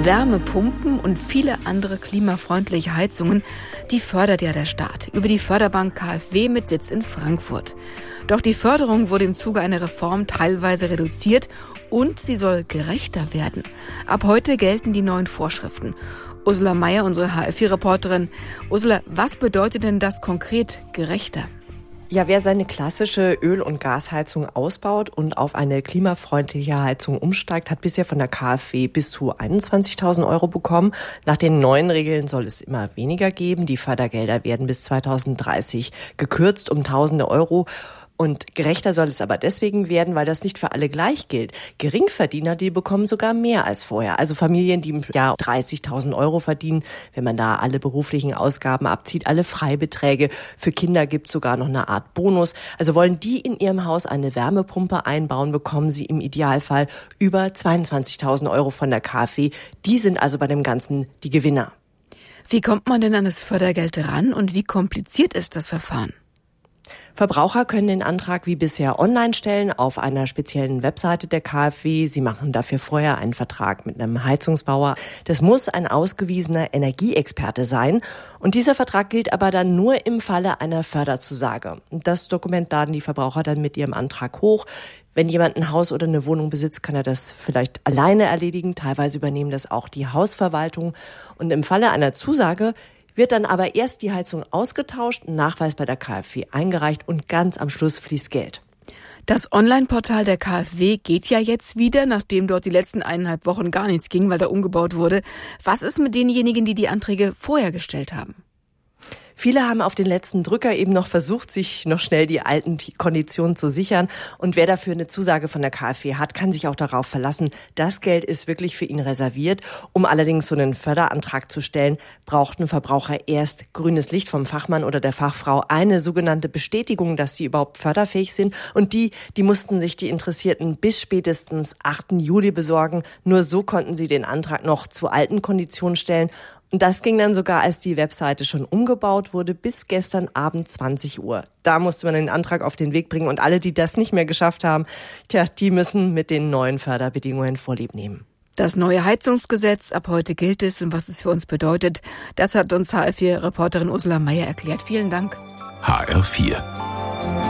Wärmepumpen und viele andere klimafreundliche Heizungen, die fördert ja der Staat über die Förderbank KfW mit Sitz in Frankfurt. Doch die Förderung wurde im Zuge einer Reform teilweise reduziert und sie soll gerechter werden. Ab heute gelten die neuen Vorschriften. Ursula Meier, unsere HR4-Reporterin. Ursula, was bedeutet denn das konkret gerechter? Ja, wer seine klassische Öl- und Gasheizung ausbaut und auf eine klimafreundliche Heizung umsteigt, hat bisher von der KfW bis zu 21.000 Euro bekommen. Nach den neuen Regeln soll es immer weniger geben. Die Fördergelder werden bis 2030 gekürzt um Tausende Euro. Und gerechter soll es aber deswegen werden, weil das nicht für alle gleich gilt. Geringverdiener, die bekommen sogar mehr als vorher. Also Familien, die im Jahr 30.000 Euro verdienen, wenn man da alle beruflichen Ausgaben abzieht, alle Freibeträge. Für Kinder gibt es sogar noch eine Art Bonus. Also wollen die in ihrem Haus eine Wärmepumpe einbauen, bekommen sie im Idealfall über 22.000 Euro von der KfW. Die sind also bei dem Ganzen die Gewinner. Wie kommt man denn an das Fördergeld ran und wie kompliziert ist das Verfahren? Verbraucher können den Antrag wie bisher online stellen auf einer speziellen Webseite der KfW. Sie machen dafür vorher einen Vertrag mit einem Heizungsbauer. Das muss ein ausgewiesener Energieexperte sein. Und dieser Vertrag gilt aber dann nur im Falle einer Förderzusage. Das Dokument laden die Verbraucher dann mit ihrem Antrag hoch. Wenn jemand ein Haus oder eine Wohnung besitzt, kann er das vielleicht alleine erledigen. Teilweise übernehmen das auch die Hausverwaltung. Und im Falle einer Zusage wird dann aber erst die Heizung ausgetauscht, ein Nachweis bei der KfW eingereicht und ganz am Schluss fließt Geld. Das Online-Portal der KfW geht ja jetzt wieder, nachdem dort die letzten 1,5 Wochen gar nichts ging, weil da umgebaut wurde. Was ist mit denjenigen, die die Anträge vorher gestellt haben? Viele haben auf den letzten Drücker eben noch versucht, sich noch schnell die alten Konditionen zu sichern. Und wer dafür eine Zusage von der KfW hat, kann sich auch darauf verlassen, das Geld ist wirklich für ihn reserviert. Um allerdings so einen Förderantrag zu stellen, braucht ein Verbraucher erst grünes Licht vom Fachmann oder der Fachfrau, eine sogenannte Bestätigung, dass sie überhaupt förderfähig sind. Und die mussten sich die Interessierten bis spätestens 8. Juli besorgen. Nur so konnten sie den Antrag noch zu alten Konditionen stellen. Und das ging dann sogar, als die Webseite schon umgebaut wurde, bis gestern Abend 20 Uhr. Da musste man den Antrag auf den Weg bringen und alle, die das nicht mehr geschafft haben, die müssen mit den neuen Förderbedingungen Vorlieb nehmen. Das neue Heizungsgesetz, ab heute gilt es und was es für uns bedeutet, das hat uns HR4-Reporterin Ursula Meier erklärt. Vielen Dank. HR4